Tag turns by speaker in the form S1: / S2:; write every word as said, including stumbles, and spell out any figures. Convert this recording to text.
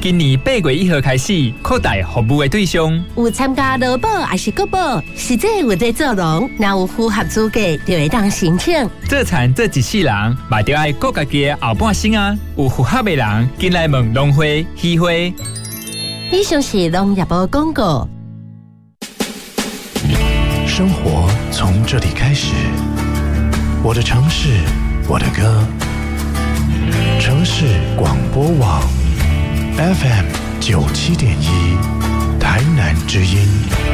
S1: 今年八月一号开始扩大服务的对象，
S2: 有参加劳保还是国保，实际有在做农，若有符合资格，就会当申请。
S1: 做田做一世人，嘛就爱顾家己的后半生啊！有符合的人，进来问农会、渔会。
S2: 以上是农业部广告。
S3: 生活从这里开始，我的城市，我的歌。城市广播网 F M 九七点一，台南之音。